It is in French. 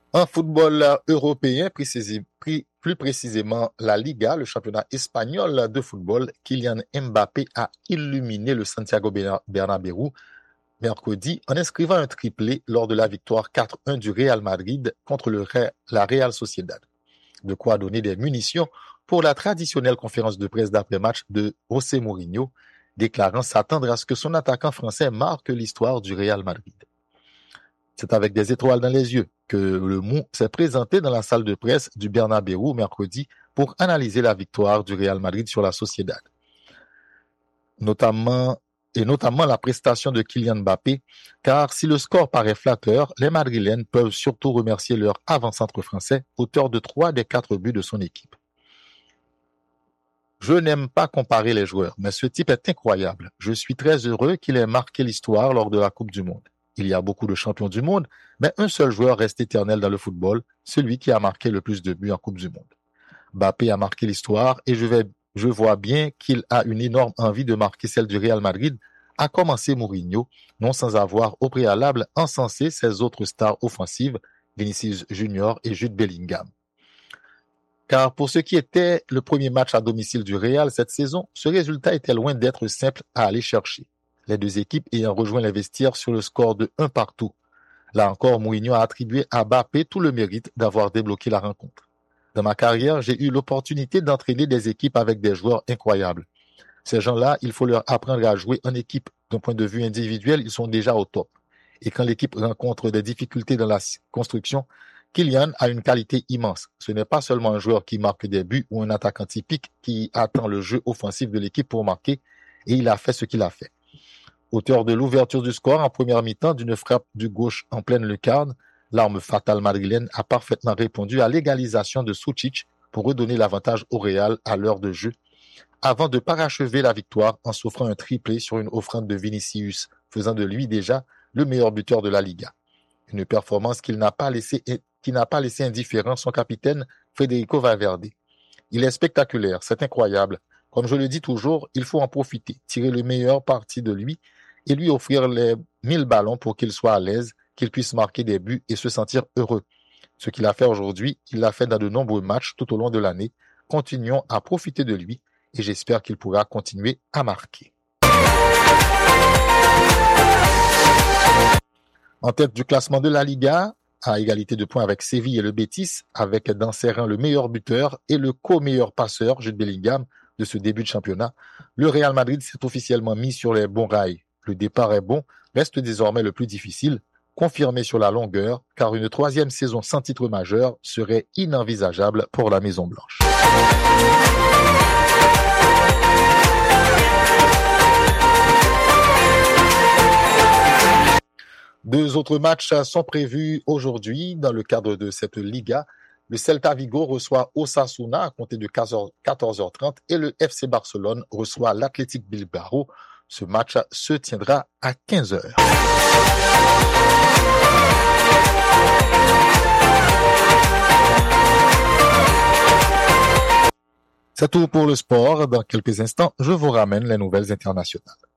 En football européen, plus précisément la Liga, le championnat espagnol de football, Kylian Mbappé a illuminé le Santiago Bernabéu mercredi en inscrivant un triplé lors de la victoire 4-1 du Real Madrid contre la Real Sociedad. De quoi donner des munitions pour la traditionnelle conférence de presse d'après-match de José Mourinho, déclarant s'attendre à ce que son attaquant français marque l'histoire du Real Madrid. C'est avec des étoiles dans les yeux que le Mou s'est présenté dans la salle de presse du Bernabéu mercredi pour analyser la victoire du Real Madrid sur la Sociedad. Notamment la prestation de Kylian Mbappé, car si le score paraît flatteur, les Madrilènes peuvent surtout remercier leur avant-centre français, auteur de 3 des 4 buts de son équipe. Je n'aime pas comparer les joueurs, mais ce type est incroyable. Je suis très heureux qu'il ait marqué l'histoire lors de la Coupe du Monde. Il y a beaucoup de champions du monde, mais un seul joueur reste éternel dans le football, celui qui a marqué le plus de buts en Coupe du Monde. Mbappé a marqué l'histoire et je vois bien qu'il a une énorme envie de marquer celle du Real Madrid, a commencé Mourinho, non sans avoir au préalable encensé ses autres stars offensives, Vinicius Junior et Jude Bellingham. Car pour ce qui était le premier match à domicile du Real cette saison, ce résultat était loin d'être simple à aller chercher. Les deux équipes ayant rejoint les vestiaires sur le score de 1 partout. Là encore, Mourinho a attribué à Mbappé tout le mérite d'avoir débloqué la rencontre. Dans ma carrière, j'ai eu l'opportunité d'entraîner des équipes avec des joueurs incroyables. Ces gens-là, il faut leur apprendre à jouer en équipe. D'un point de vue individuel, ils sont déjà au top. Et quand l'équipe rencontre des difficultés dans la construction, Kylian a une qualité immense. Ce n'est pas seulement un joueur qui marque des buts ou un attaquant typique qui attend le jeu offensif de l'équipe pour marquer, et il a fait ce qu'il a fait. Auteur de l'ouverture du score en première mi-temps d'une frappe du gauche en pleine lucarne, l'arme fatale madrilène a parfaitement répondu à l'égalisation de Sučić pour redonner l'avantage au Real à l'heure de jeu, avant de parachever la victoire en s'offrant un triplé sur une offrande de Vinicius, faisant de lui déjà le meilleur buteur de la Liga. Une performance qui n'a pas laissé indifférent son capitaine Federico Valverde. Il est spectaculaire, c'est incroyable. Comme je le dis toujours, il faut en profiter, tirer le meilleur parti de lui et lui offrir les 1000 ballons pour qu'il soit à l'aise, qu'il puisse marquer des buts et se sentir heureux. Ce qu'il a fait aujourd'hui, il l'a fait dans de nombreux matchs tout au long de l'année. Continuons à profiter de lui et j'espère qu'il pourra continuer à marquer. En tête du classement de la Liga, à égalité de points avec Séville et le Betis, avec dans ses rangs le meilleur buteur et le co-meilleur passeur, Jude Bellingham, de ce début de championnat, le Real Madrid s'est officiellement mis sur les bons rails. Le départ est bon, reste désormais le plus difficile, confirmé sur la longueur, car une 3e saison sans titre majeur serait inenvisageable pour la Maison Blanche. Deux autres matchs sont prévus aujourd'hui dans le cadre de cette Liga. Le Celta Vigo reçoit Osasuna à compter de 14h30 et le FC Barcelone reçoit l'Athletic Bilbao. Ce match se tiendra à 15h. C'est tout pour le sport. Dans quelques instants, je vous ramène les nouvelles internationales.